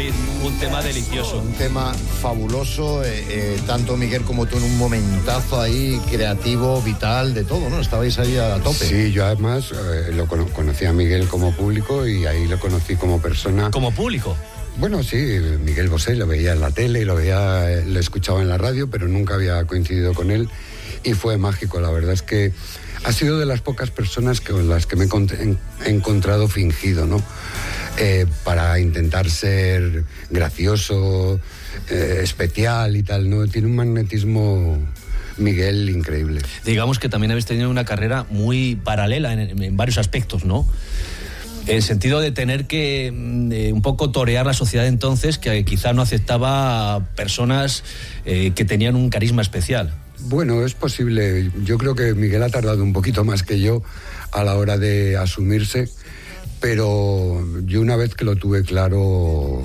David, un tema delicioso. Un tema fabuloso, tanto Miguel como tú en un momentazo ahí creativo, vital, de todo, ¿no? Estabais ahí a tope. Sí, yo además lo conocí a Miguel como público y ahí lo conocí como persona. ¿Como público? Bueno, sí, Miguel Bosé lo veía en la tele, lo escuchaba en la radio, pero nunca había coincidido con él y fue mágico. La verdad es que ha sido de las pocas personas con las que me he encontrado fingido, ¿no? Para intentar ser gracioso, especial y tal, ¿no? Tiene un magnetismo, Miguel, increíble. Digamos que también habéis tenido una carrera muy paralela en varios aspectos, ¿no? En el sentido de tener que un poco torear la sociedad entonces, que quizá no aceptaba a personas que tenían un carisma especial. Bueno, es posible. Yo creo que Miguel ha tardado un poquito más que yo a la hora de asumirse, pero yo una vez que lo tuve claro,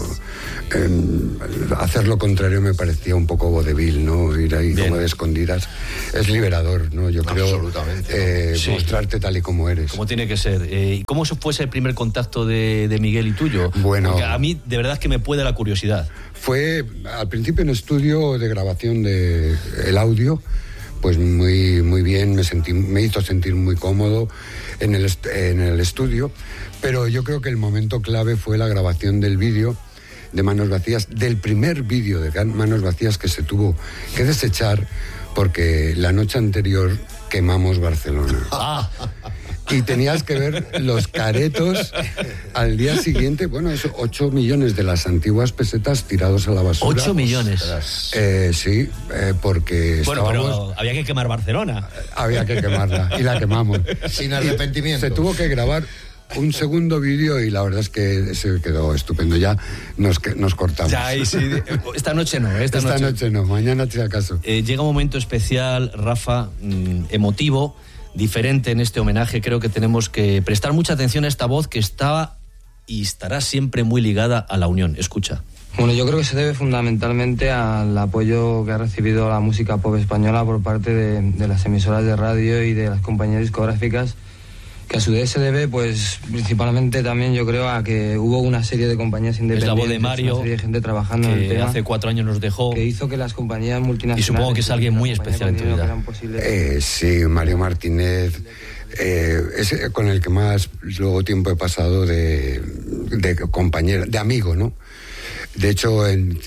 hacer lo contrario me parecía un poco vodevil, ¿no? Ir ahí como de escondidas. Es liberador, ¿no? Yo creo sí. Mostrarte tal y como eres. Como tiene que ser. ¿Cómo fue ese primer contacto de Miguel y tuyo? Bueno, porque a mí de verdad que me puede la curiosidad. Fue al principio en estudio de grabación de el audio, pues muy bien, me hizo sentir muy cómodo en el estudio, pero yo creo que el momento clave fue la grabación del vídeo de Manos Vacías, del primer vídeo de Manos Vacías que se tuvo que desechar porque la noche anterior quemamos Barcelona. Y tenías que ver los caretos al día siguiente, bueno, eso, 8 millones de las antiguas pesetas tirados a la basura. 8 millones. Sí, porque bueno, pero había que quemar Barcelona. Había que quemarla, y la quemamos. Sin arrepentimiento. Se tuvo que grabar un segundo vídeo y la verdad es que se quedó estupendo. Ya nos cortamos. Ya, y sí, esta noche no. Esta noche no, mañana si acaso. Llega un momento especial, Rafa, emotivo, diferente en este homenaje. Creo que tenemos que prestar mucha atención a esta voz que estaba y estará siempre muy ligada a la Unión. Escucha. Bueno, yo creo que se debe fundamentalmente al apoyo que ha recibido la música pop española por parte de las emisoras de radio y de las compañías discográficas, que a su vez se debe, pues, principalmente también, yo creo, a que hubo una serie de compañías independientes, es la voz de Mario, una serie de gente trabajando que en el tema, hace 4 años nos dejó, que hizo que las compañías multinacionales... Y supongo que es alguien muy especial en tu vida. Sí, Mario Martínez, es con el que más luego tiempo he pasado de compañero, de amigo, ¿no? De hecho,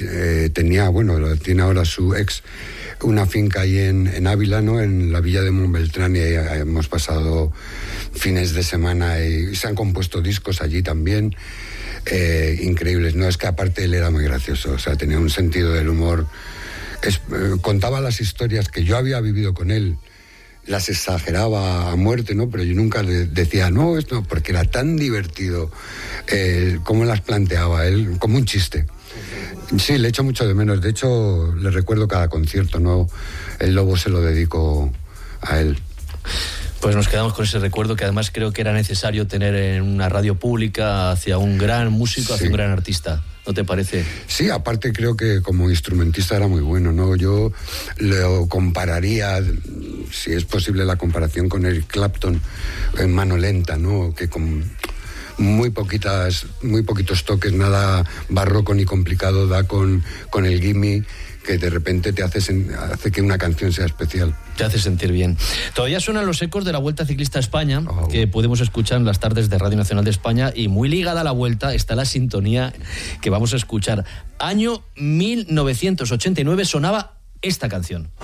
tiene ahora su ex una finca ahí en Ávila, ¿no? En la villa de Montbeltrán, y ahí hemos pasado fines de semana y se han compuesto discos allí también, increíbles. No, es que aparte él era muy gracioso, o sea, tenía un sentido del humor. Contaba las historias que yo había vivido con él, las exageraba a muerte, ¿no? Pero yo nunca le decía, no, esto, porque era tan divertido cómo las planteaba él, como un chiste. Sí, le echo mucho de menos. De hecho, le recuerdo cada concierto, ¿no? El Lobo se lo dedico a él. Pues nos quedamos con ese recuerdo que además creo que era necesario tener en una radio pública hacia un gran músico, hacia un gran artista. ¿No te parece? Sí, aparte creo que como instrumentista era muy bueno, ¿no? Yo lo compararía, si es posible la comparación, con Eric Clapton en mano lenta, ¿no? Que con muy poquitos toques, nada barroco ni complicado, da con el gimme que de repente te hace que una canción sea especial. Te hace sentir bien. Todavía suenan los ecos de la Vuelta Ciclista a España, que podemos escuchar en las tardes de Radio Nacional de España, y muy ligada a la Vuelta está la sintonía que vamos a escuchar. Año 1989 sonaba esta canción.